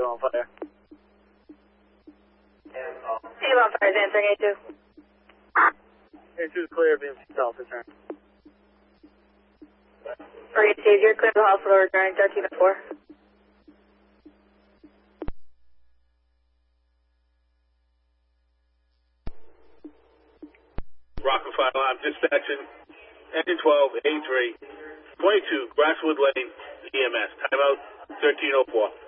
on fire. Eagle on fire is answering A2. A2 is clear, beam south, return. For A2, you're clear to the hospital, returning 1304. Rockefeller, I'm dispatching engine 12, A3, 22, Grasswood Lane, EMS. Timeout 1304.